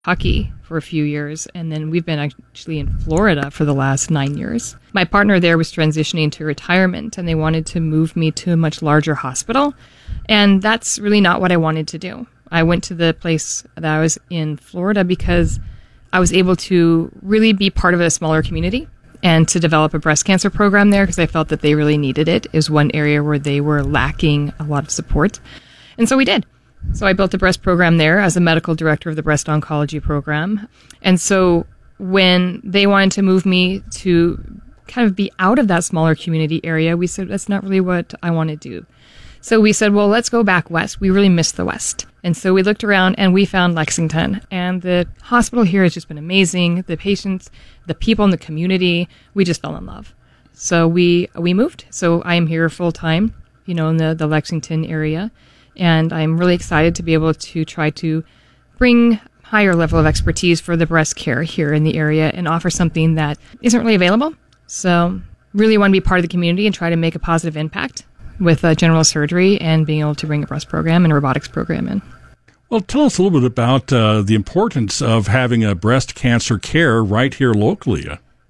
Kentucky for a few years, and then we've been actually in Florida for the last 9 years. My partner there was transitioning to retirement, and they wanted to move me to a much larger hospital, and that's really not what I wanted to do. I went to the place that I was in Florida because I was able to really be part of a smaller community and to develop a breast cancer program there because I felt that they really needed it. It was one area where they were lacking a lot of support, and so we did. So I built a breast program there as a medical director of the breast oncology program. And so when they wanted to move me to kind of be out of that smaller community area, we said, that's not really what I want to do. So we said, well, let's go back west. We really miss the West. And so we looked around and we found Lexington. And the hospital here has just been amazing. The patients, the people in the community, we just fell in love. So we moved. So I am here full time, in the Lexington area. And I'm really excited to be able to try to bring higher level of expertise for the breast care here in the area and offer something that isn't really available. So really want to be part of the community and try to make a positive impact with general surgery and being able to bring a breast program and a robotics program in. Well, tell us a little bit about the importance of having a breast cancer care right here locally.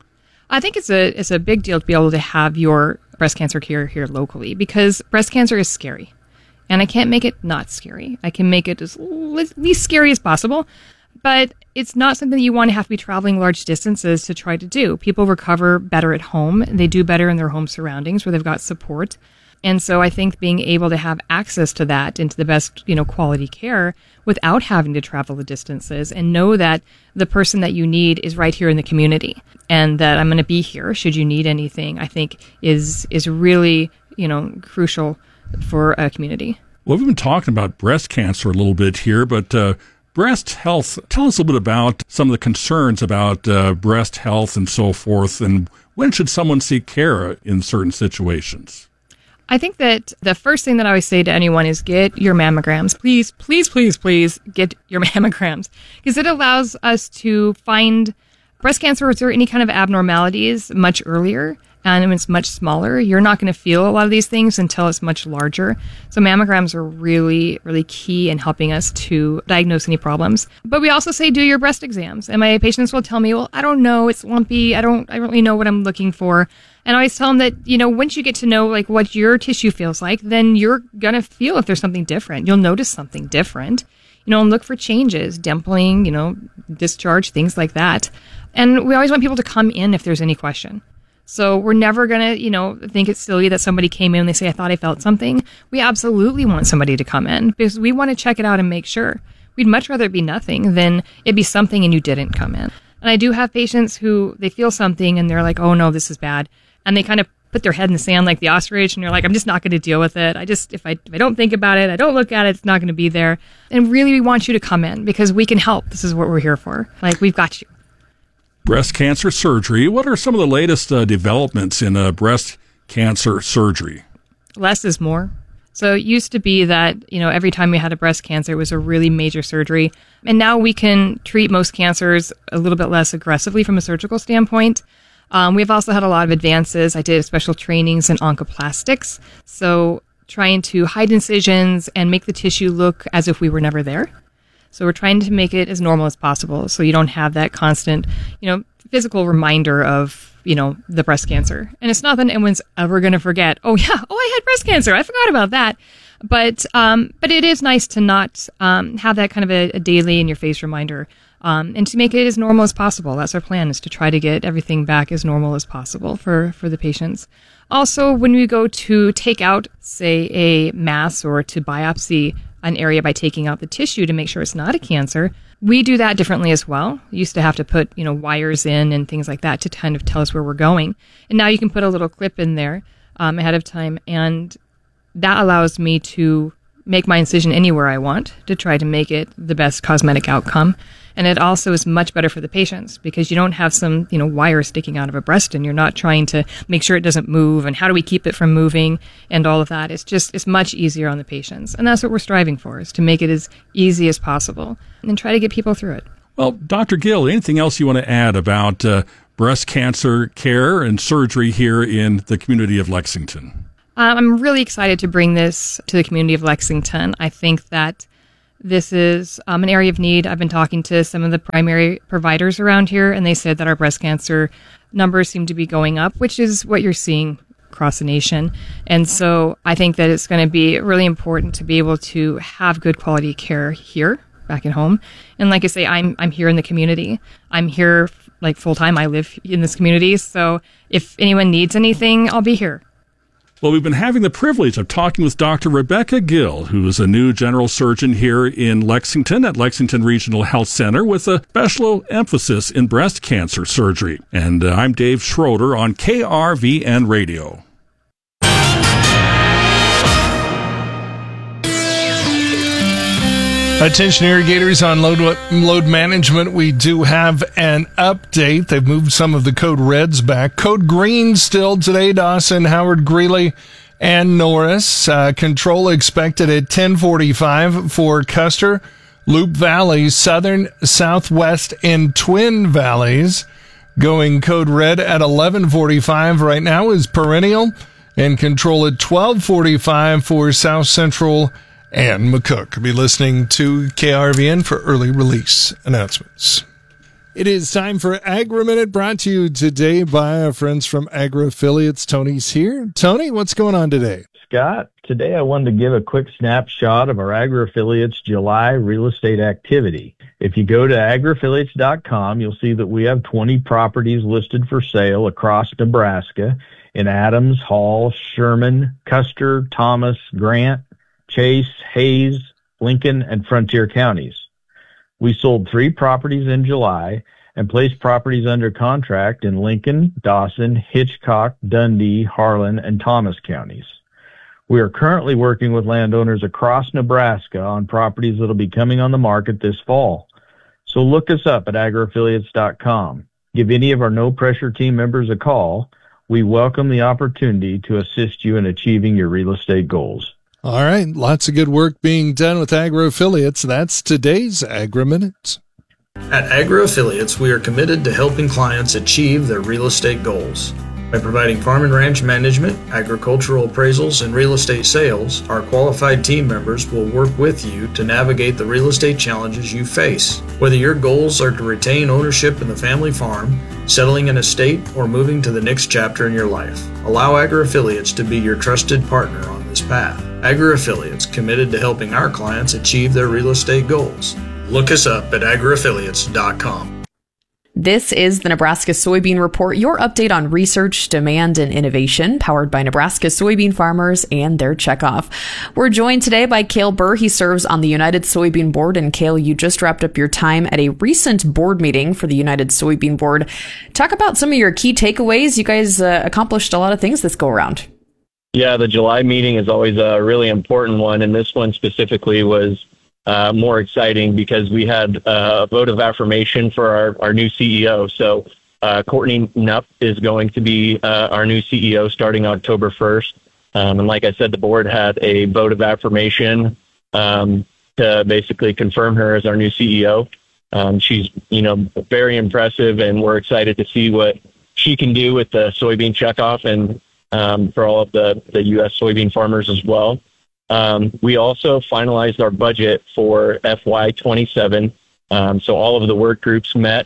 I think it's a big deal to be able to have your breast cancer care here locally because breast cancer is scary. And I can't make it not scary. I can make it as least scary as possible, but it's not something you want to have to be traveling large distances to try to do. People recover better at home. They do better in their home surroundings where they've got support. And so I think being able to have access to that and to the best, quality care without having to travel the distances and know that the person that you need is right here in the community and that I'm going to be here should you need anything, I think is really, crucial for a community. Well, we've been talking about breast cancer a little bit here, but breast health, tell us a little bit about some of the concerns about breast health and so forth, and when should someone seek care in certain situations? I think that the first thing that I always say to anyone is get your mammograms. Please, please, please, please get your mammograms because it allows us to find breast cancer or any kind of abnormalities much earlier. And when it's much smaller, you're not going to feel a lot of these things until it's much larger. So mammograms are really, really key in helping us to diagnose any problems. But we also say do your breast exams. And my patients will tell me, well, I don't know, it's lumpy. I don't really know what I'm looking for. And I always tell them that, once you get to know like what your tissue feels like, then you're going to feel if there's something different. You'll notice something different, and look for changes, dimpling, discharge, things like that. And we always want people to come in if there's any question. So we're never going to, think it's silly that somebody came in and they say, I thought I felt something. We absolutely want somebody to come in because we want to check it out and make sure. We'd much rather it be nothing than it be something and you didn't come in. And I do have patients who they feel something and they're like, oh no, this is bad. And they kind of put their head in the sand like the ostrich and they're like, I'm just not going to deal with it. If I don't think about it, I don't look at it, it's not going to be there. And really we want you to come in because we can help. This is what we're here for. Like we've got you. Breast cancer surgery. What are some of the latest developments in breast cancer surgery? Less is more. So it used to be that, every time we had a breast cancer, it was a really major surgery. And now we can treat most cancers a little bit less aggressively from a surgical standpoint. We've also had a lot of advances. I did special trainings in oncoplastics. So trying to hide incisions and make the tissue look as if we were never there. So we're trying to make it as normal as possible so you don't have that constant, physical reminder of, the breast cancer. And it's not that anyone's ever going to forget, I had breast cancer. I forgot about that. But it is nice to not have that kind of a daily in your face reminder and to make it as normal as possible. That's our plan, is to try to get everything back as normal as possible for the patients. Also, when we go to take out, say, a mass or to biopsy an area by taking out the tissue to make sure it's not a cancer, we do that differently as well. We used to have to put, wires in and things like that to kind of tell us where we're going. And now you can put a little clip in there ahead of time. And that allows me to make my incision anywhere I want to try to make it the best cosmetic outcome. And it also is much better for the patients because you don't have some, wire sticking out of a breast and you're not trying to make sure it doesn't move and how do we keep it from moving and all of that. It's much easier on the patients. And that's what we're striving for, is to make it as easy as possible and try to get people through it. Well, Dr. Gill, anything else you want to add about breast cancer care and surgery here in the community of Lexington? I'm really excited to bring this to the community of Lexington. I think that This is an area of need. I've been talking to some of the primary providers around here, and they said that our breast cancer numbers seem to be going up, which is what you're seeing across the nation. And so I think that it's going to be really important to be able to have good quality care here, back at home. And like I say, I'm here in the community. I'm here like full time. I live in this community. So if anyone needs anything, I'll be here. Well, we've been having the privilege of talking with Dr. Rebecca Gill, who is a new general surgeon here in Lexington at Lexington Regional Health Center with a special emphasis in breast cancer surgery. And I'm Dave Schroeder on KRVN Radio. Attention irrigators on load management. We do have an update. They've moved some of the code reds back. Code green still today, Dawson, Howard, Greeley, and Norris. Control expected at 10:45 for Custer, Loop Valley, Southern, Southwest, and Twin Valleys. Going code red at 11:45 right now is Perennial, and control at 12:45 for South Central and McCook. Be listening to KRVN for early release announcements. It is time for Agri-Minute, brought to you today by our friends from Agri-Affiliates. Tony's here. Tony, what's going on today? Scott, today I wanted to give a quick snapshot of our Agri-Affiliates July real estate activity. If you go to agriaffiliates.com, you'll see that we have 20 properties listed for sale across Nebraska in Adams, Hall, Sherman, Custer, Thomas, Grant, Chase, Hayes, Lincoln, and Frontier counties. We sold 3 properties in July and placed properties under contract in Lincoln, Dawson, Hitchcock, Dundee, Harlan, and Thomas counties. We are currently working with landowners across Nebraska on properties that will be coming on the market this fall. So look us up at agriaffiliates.com. Give any of our no-pressure team members a call. We welcome the opportunity to assist you in achieving your real estate goals. All right, lots of good work being done with Agri-Affiliates. That's today's Agri-Minute. At Agri-Affiliates, we are committed to helping clients achieve their real estate goals. By providing farm and ranch management, agricultural appraisals, and real estate sales, our qualified team members will work with you to navigate the real estate challenges you face. Whether your goals are to retain ownership in the family farm, settling an estate, or moving to the next chapter in your life, allow Agri-Affiliates to be your trusted partner on this path. Agri-Affiliates, committed to helping our clients achieve their real estate goals. Look us up at agriaffiliates.com. This is the Nebraska Soybean Report, your update on research, demand, and innovation, powered by Nebraska soybean farmers and their checkoff. We're joined today by Cale Burr. He serves on the United Soybean Board. And Cale, you just wrapped up your time at a recent board meeting for the United Soybean Board. Talk about some of your key takeaways. You guys accomplished a lot of things this go around. Yeah, the July meeting is always a really important one, and this one specifically was more exciting because we had a vote of affirmation for our new CEO. So Courtney Knupp is going to be our new CEO starting October 1st. And like I said, the board had a vote of affirmation to basically confirm her as our new CEO. She's, very impressive, and we're excited to see what she can do with the soybean checkoff and for all of the U.S. soybean farmers as well. We also finalized our budget for FY27. So all of the work groups met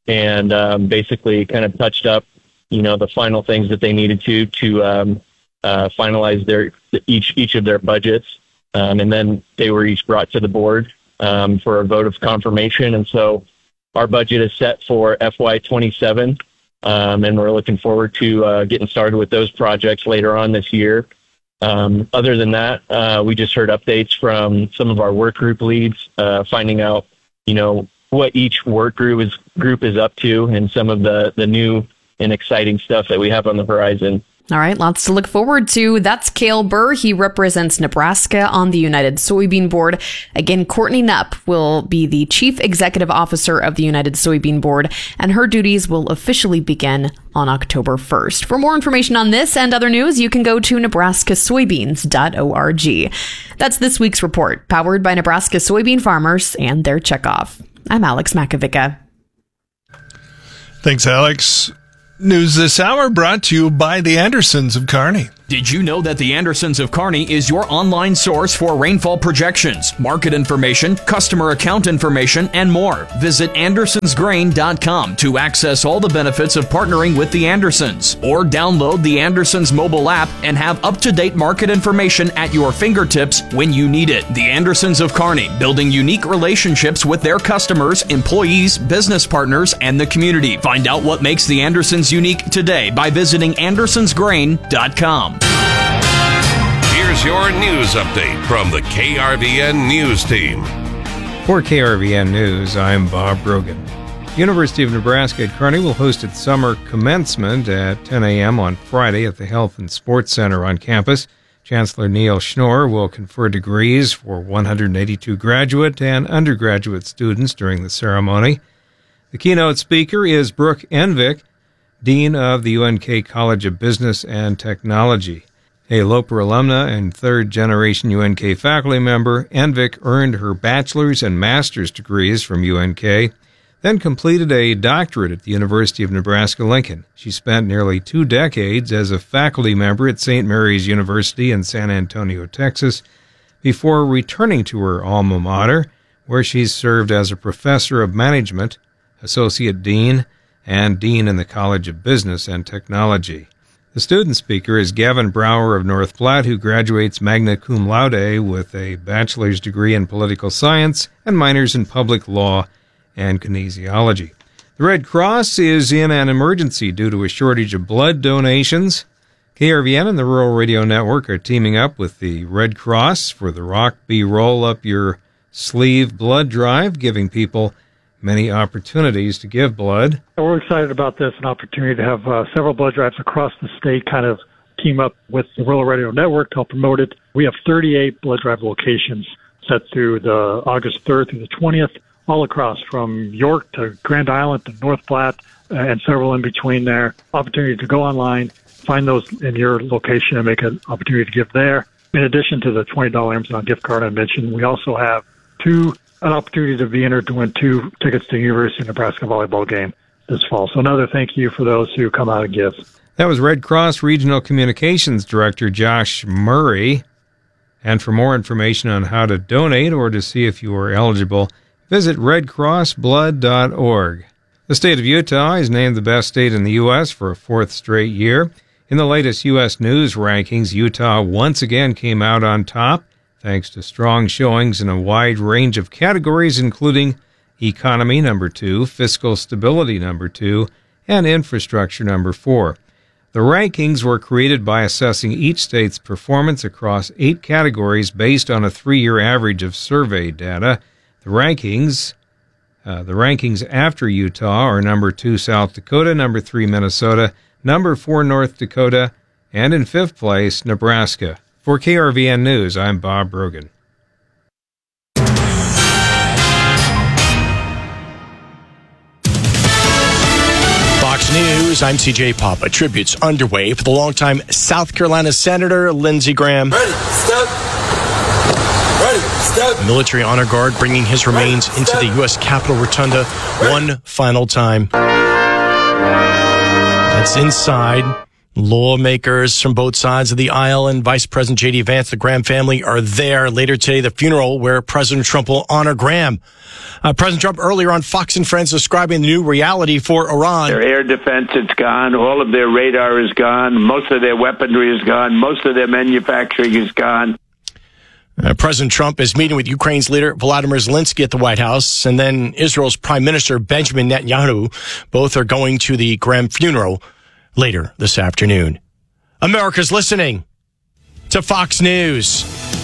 and basically kind of touched up, the final things that they needed to finalize each of their budgets. And then they were each brought to the board for a vote of confirmation. And so our budget is set for FY27. And we're looking forward to getting started with those projects later on this year. Other than that, we just heard updates from some of our work group leads, finding out, what each work group is up to and some of the new and exciting stuff that we have on the horizon. All right, lots to look forward to. That's Cale Burr. He represents Nebraska on the United Soybean Board. Again, Courtney Knupp will be the Chief Executive Officer of the United Soybean Board, and her duties will officially begin on October 1st. For more information on this and other news, you can go to nebraskasoybeans.org. That's this week's report, powered by Nebraska soybean farmers and their checkoff. I'm Alex Makovica. Thanks, Alex. News this hour brought to you by the Andersons of Kearney. Did you know that the Andersons of Kearney is your online source for rainfall projections, market information, customer account information, and more? Visit AndersonsGrain.com to access all the benefits of partnering with the Andersons, or download the Andersons mobile app and have up-to-date market information at your fingertips when you need it. The Andersons of Kearney, building unique relationships with their customers, employees, business partners, and the community. Find out what makes the Andersons unique today by visiting AndersonsGrain.com. Here's your news update from the KRVN News Team. For KRVN News, I'm Bob Brogan. University of Nebraska at Kearney will host its summer commencement at 10 a.m. on Friday at the Health and Sports Center on campus. Chancellor Neil Schnorr will confer degrees for 182 graduate and undergraduate students during the ceremony. The keynote speaker is Brooke Envik, Dean of the UNK College of Business and Technology. A Loper alumna and third-generation UNK faculty member, Envik earned her bachelor's and master's degrees from UNK, then completed a doctorate at the University of Nebraska-Lincoln. She spent nearly 2 decades as a faculty member at St. Mary's University in San Antonio, Texas, before returning to her alma mater, where she's served as a professor of management, associate dean, and dean in the College of Business and Technology. The student speaker is Gavin Brower of North Platte, who graduates magna cum laude with a bachelor's degree in political science and minors in public law and kinesiology. The Red Cross is in an emergency due to a shortage of blood donations. KRVN and the Rural Radio Network are teaming up with the Red Cross for the Rock B Roll Up Your Sleeve blood drive, giving people many opportunities to give blood. We're excited about this, an opportunity to have several blood drives across the state kind of team up with the Rural Radio Network to help promote it. We have 38 blood drive locations set through the August 3rd through the 20th, all across from York to Grand Island to North Platte and several in between there. Opportunity to go online, find those in your location and make an opportunity to give there. In addition to the $20 Amazon gift card I mentioned, we also have an opportunity to be entered to win 2 tickets to the University of Nebraska volleyball game this fall. So another thank you for those who come out and give. That was Red Cross Regional Communications Director Josh Murray. And for more information on how to donate or to see if you are eligible, visit redcrossblood.org. The state of Utah is named the best state in the U.S. for a 4th straight year. In the latest U.S. News rankings, Utah once again came out on top, thanks to strong showings in a wide range of categories, including economy, number 2, fiscal stability, number 2, and infrastructure, number 4. The rankings were created by assessing each state's performance across 8 categories based on a 3-year average of survey data. The rankings after Utah are number 2, South Dakota, number 3, Minnesota, number 4, North Dakota, and in 5th place, Nebraska. For KRVN News, I'm Bob Brogan. Fox News, I'm CJ Papa. Tributes underway for the longtime South Carolina Senator Lindsey Graham. Ready, step. Military honor guard bringing his remains into the U.S. Capitol Rotunda one final time. That's inside. Lawmakers from both sides of the aisle and Vice President J.D. Vance, the Graham family, are there. Later today, the funeral where President Trump will honor Graham. President Trump earlier on Fox and Friends describing the new reality for Iran. Their air defense is gone. All of their radar is gone. Most of their weaponry is gone. Most of their manufacturing is gone. President Trump is meeting with Ukraine's leader Volodymyr Zelensky at the White House, and then Israel's Prime Minister Benjamin Netanyahu. Both are going to the Graham funeral later this afternoon. America's listening to Fox News.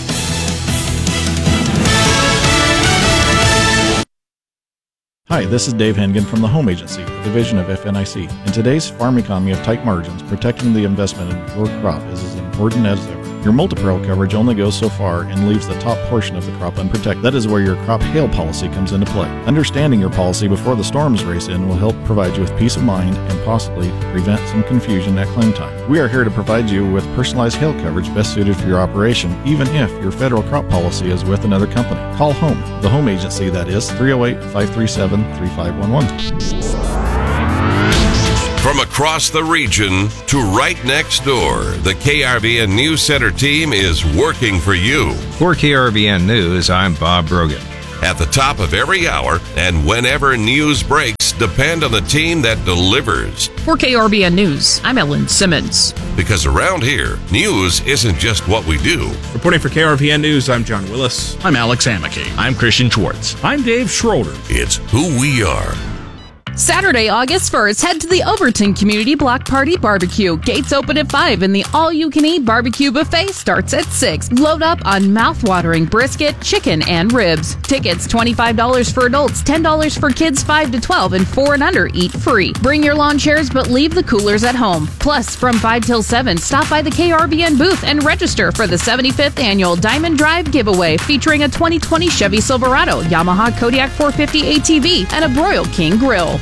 Hi, this is Dave Hengen from the Home Agency, a division of FNIC. In today's farm economy of tight margins, protecting the investment in your crop is as important as ever. Your multi-peril coverage only goes so far and leaves the top portion of the crop unprotected. That is where your crop hail policy comes into play. Understanding your policy before the storms race in will help provide you with peace of mind and possibly prevent some confusion at claim time. We are here to provide you with personalized hail coverage best suited for your operation, even if your federal crop policy is with another company. Call HOME, the Home Agency, that is 308-537-3511. From across the region to right next door, the KRVN News Center team is working for you. For KRVN News, I'm Bob Brogan. At the top of every hour and whenever news breaks, depend on the team that delivers. For KRVN News, I'm Ellen Simmons. Because around here, news isn't just what we do. Reporting for KRVN News, I'm John Willis. I'm Alex Amicky. I'm Christian Schwartz. I'm Dave Schroeder. It's who we are. Saturday, August 1st, head to the Overton Community Block Party Barbecue. Gates open at 5 and the all-you-can-eat barbecue buffet starts at 6. Load up on mouth-watering brisket, chicken, and ribs. Tickets $25 for adults, $10 for kids 5 to 12, and 4 and under eat free. Bring your lawn chairs, but leave the coolers at home. Plus, from 5 till 7, stop by the KRVN booth and register for the 75th Annual Diamond Drive Giveaway featuring a 2020 Chevy Silverado, Yamaha Kodiak 450 ATV, and a Broil King Grill.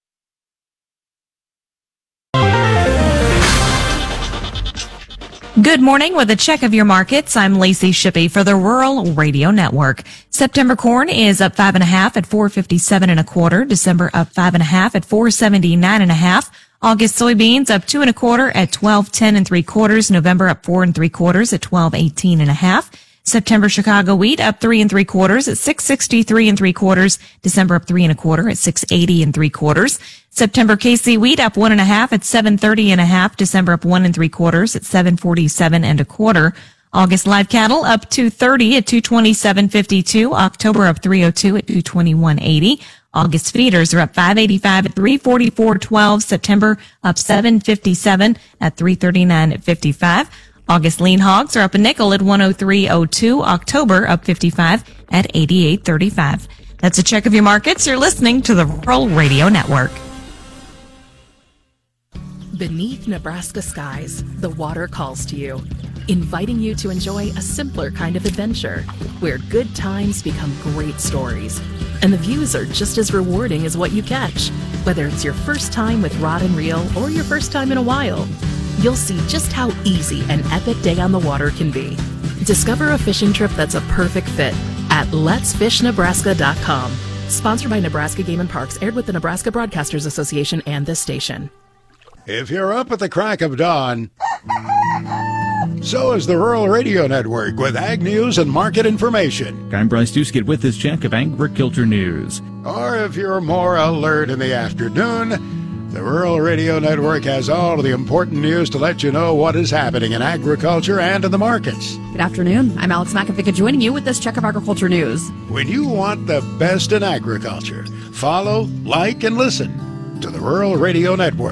Good morning with a check of your markets. I'm Lacey Shippey for the Rural Radio Network. September corn is up 5.5 at $4.57 1/4. December up 5.5 at $4.79 1/2. August soybeans up 2 1/4 at $12.10 3/4. November up 4 3/4 at $12.18 1/2. September Chicago wheat up 3 3/4 at $6.63 3/4. December up 3 1/4 at $6.80 3/4. September KC wheat up 1.5 at $7.30 1/2. December up 1 3/4 at $7.47 1/4. August live cattle up 2.30 at $227.52. October up 3.02 at $221.80. August feeders are up 5.85 at $344.12. September up 7.57 at $339 at 55. August lean hogs are up a nickel at 103.02. October up 55 at 88.35. That's a check of your markets. You're listening to the Rural Radio Network. Beneath Nebraska skies, the water calls to you, inviting you to enjoy a simpler kind of adventure where good times become great stories. And the views are just as rewarding as what you catch. Whether it's your first time with rod and reel or your first time in a while, you'll see just how easy an epic day on the water can be. Discover a fishing trip that's a perfect fit at letsfishnebraska.com. Sponsored by Nebraska Game and Parks, aired with the Nebraska Broadcasters Association and this station. If you're up at the crack of dawn, so is the Rural Radio Network with ag news and market information. I'm Bryce Duskett with this check of agriculture news. Or if you're more alert in the afternoon, the Rural Radio Network has all of the important news to let you know what is happening in agriculture and in the markets. Good afternoon. I'm Alex McAfee joining you with this check of agriculture news. When you want the best in agriculture, follow, like, and listen to the Rural Radio Network.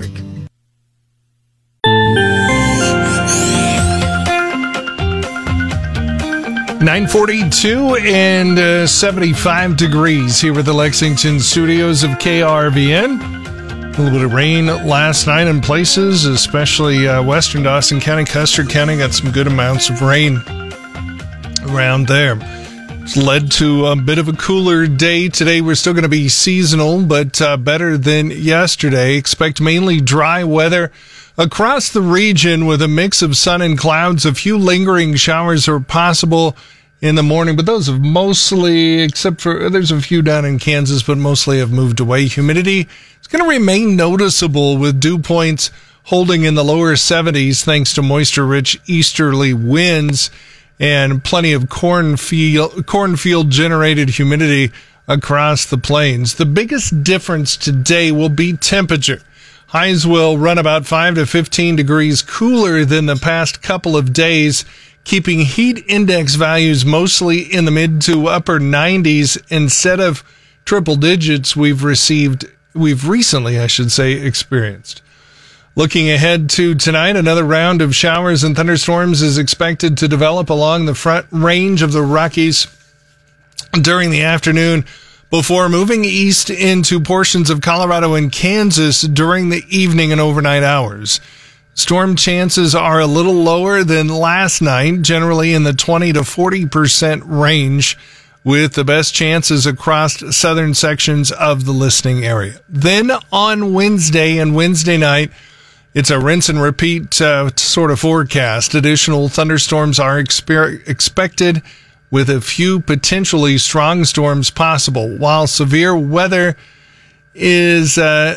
9:42 and 75 degrees here at the Lexington studios of KRVN. A little bit of rain last night in places, especially western Dawson County, Custer County got some good amounts of rain around there. It's led to a bit of a cooler day today. We're still going to be seasonal, but better than yesterday. Expect mainly dry weather across the region with a mix of sun and clouds. A few lingering showers are possible in the morning, but those have mostly, except for there's a few down in Kansas, but mostly have moved away. Humidity is going to remain noticeable with dew points holding in the lower 70s thanks to moisture-rich easterly winds and plenty of cornfield generated humidity across the plains. The biggest difference today will be temperature. Highs will run about 5 to 15 degrees cooler than the past couple of days, keeping heat index values mostly in the mid to upper 90s instead of triple digits we've recently experienced. Looking ahead to tonight, another round of showers and thunderstorms is expected to develop along the front range of the Rockies during the afternoon before moving east into portions of Colorado and Kansas during the evening and overnight hours. Storm chances are a little lower than last night, generally in the 20 to 40% range, with the best chances across southern sections of the listening area. Then on Wednesday and Wednesday night, it's a rinse and repeat sort of forecast. Additional thunderstorms are expected, with a few potentially strong storms possible. While severe weather is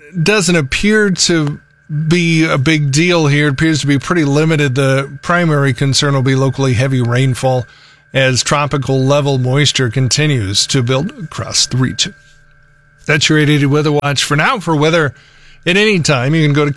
doesn't appear to be a big deal here. It appears to be pretty limited. The primary concern will be locally heavy rainfall as tropical level moisture continues to build across the region. That's your 880 Weather Watch for now. For weather at any time, you can go to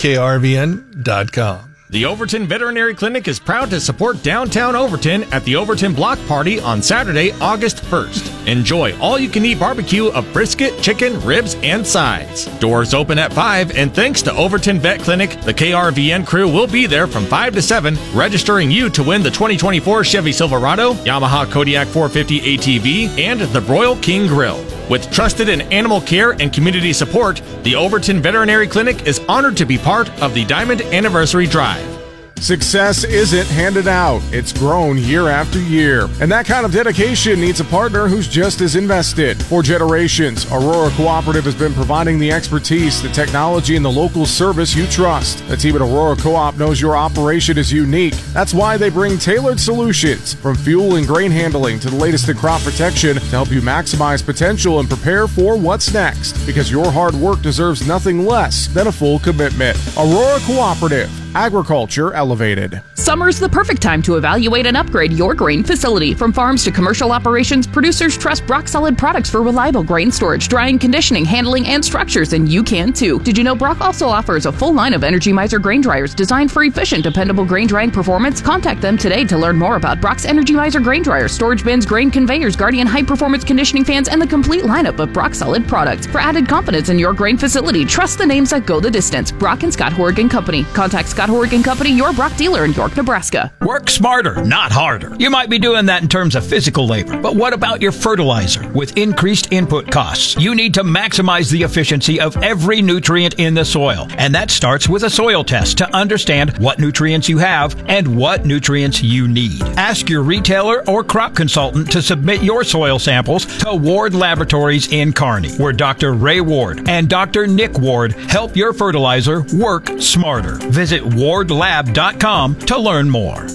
krvn.com. The Overton Veterinary Clinic is proud to support downtown Overton at the Overton Block Party on Saturday, August 1st. Enjoy all-you-can-eat barbecue of brisket, chicken, ribs, and sides. Doors open at 5, and thanks to Overton Vet Clinic, the KRVN crew will be there from 5 to 7, registering you to win the 2024 Chevy Silverado, Yamaha Kodiak 450 ATV, and the Broil King Grill. With trusted and animal care and community support, the Overton Veterinary Clinic is honored to be part of the Diamond Anniversary Drive. Success isn't handed out, it's grown year after year. And that kind of dedication needs a partner who's just as invested. For generations, Aurora Cooperative has been providing the expertise, the technology, and the local service you trust. The team at Aurora Co-op knows your operation is unique. That's why they bring tailored solutions, from fuel and grain handling to the latest in crop protection, to help you maximize potential and prepare for what's next. Because your hard work deserves nothing less than a full commitment. Aurora Cooperative. Agriculture elevated. Summer's the perfect time to evaluate and upgrade your grain facility. From farms to commercial operations, producers trust Brock Solid products for reliable grain storage, drying, conditioning, handling, and structures, and you can too. Did you know Brock also offers a full line of Energy Mizer grain dryers designed for efficient, dependable grain drying performance? Contact them today to learn more about Brock's Energy Mizer grain dryers, storage bins, grain conveyors, Guardian high-performance conditioning fans, and the complete lineup of Brock Solid products. For added confidence in your grain facility, trust the names that go the distance. Brock and Scott Horrigan Company. Contact Scott Horrigan Company, your Brock dealer in York, Nebraska. Work smarter, not harder. You might be doing that in terms of physical labor, but what about your fertilizer? With increased input costs, you need to maximize the efficiency of every nutrient in the soil. And that starts with a soil test to understand what nutrients you have and what nutrients you need. Ask your retailer or crop consultant to submit your soil samples to Ward Laboratories in Kearney, where Dr. Ray Ward and Dr. Nick Ward help your fertilizer work smarter. Visit wardlab.com to learn more.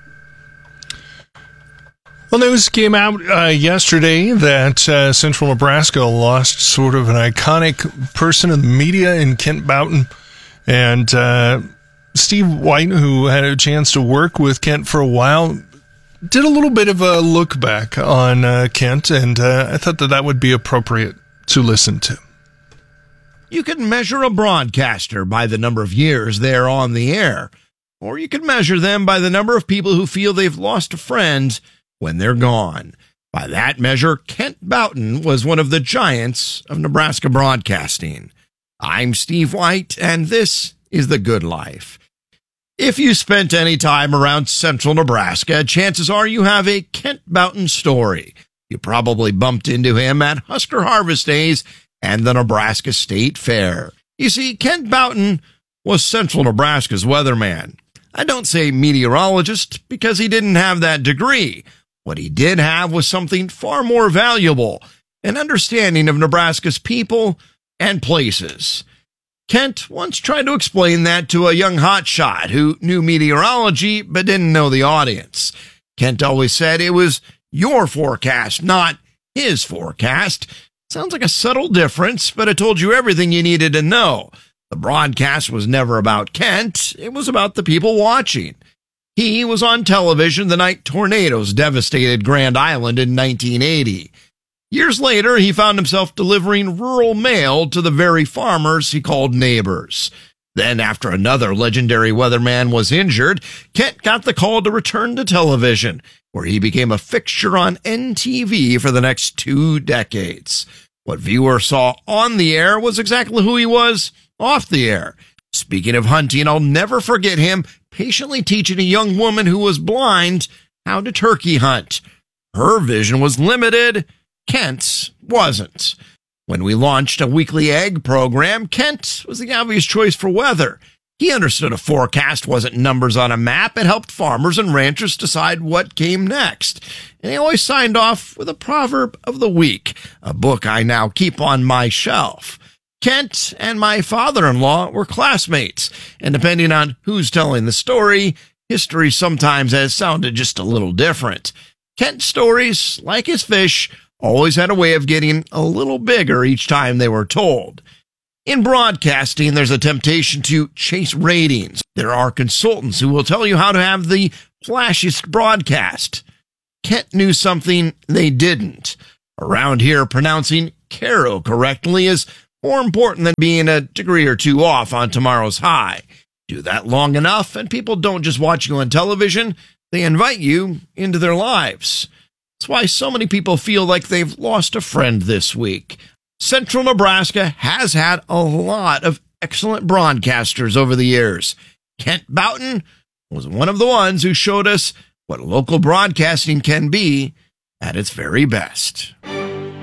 Well, news came out yesterday that Central Nebraska lost sort of an iconic person in the media in Kent Boughton. And Steve White, who had a chance to work with Kent for a while, did a little bit of a look back on Kent, and I thought that would be appropriate to listen to. You can measure a broadcaster by the number of years they're on the air, or you can measure them by the number of people who feel they've lost a friend when they're gone. By that measure, Kent Boughton was one of the giants of Nebraska broadcasting. I'm Steve White, and this is The Good Life. If you spent any time around central Nebraska, chances are you have a Kent Boughton story. You probably bumped into him at Husker Harvest Days and the Nebraska State Fair. You see, Kent Boughton was central Nebraska's weatherman. I don't say meteorologist because he didn't have that degree. What he did have was something far more valuable, an understanding of Nebraska's people and places. Kent once tried to explain that to a young hotshot who knew meteorology but didn't know the audience. Kent always said it was your forecast, not his forecast. Sounds like a subtle difference, but it told you everything you needed to know. The broadcast was never about Kent. It was about the people watching. He was on television the night tornadoes devastated Grand Island in 1980. Years later, he found himself delivering rural mail to the very farmers he called neighbors. Then, after another legendary weatherman was injured, Kent got the call to return to television, where he became a fixture on NTV for the next 2 decades. What viewers saw on the air was exactly who he was off the air. Speaking of hunting, I'll never forget him patiently teaching a young woman who was blind how to turkey hunt. Her vision was limited. Kent's wasn't. When we launched a weekly egg program, Kent was the obvious choice for weather. He understood a forecast wasn't numbers on a map. It helped farmers and ranchers decide what came next. And he always signed off with a proverb of the week, a book I now keep on my shelf. Kent and my father-in-law were classmates, and depending on who's telling the story, history sometimes has sounded just a little different. Kent's stories, like his fish, always had a way of getting a little bigger each time they were told. In broadcasting, there's a temptation to chase ratings. There are consultants who will tell you how to have the flashiest broadcast. Kent knew something they didn't. Around here, pronouncing Caro correctly is more important than being a degree or two off on tomorrow's high. Do that long enough, and people don't just watch you on television, they invite you into their lives. That's why so many people feel like they've lost a friend this week. Central Nebraska has had a lot of excellent broadcasters over the years. Kent Boughton was one of the ones who showed us what local broadcasting can be at its very best.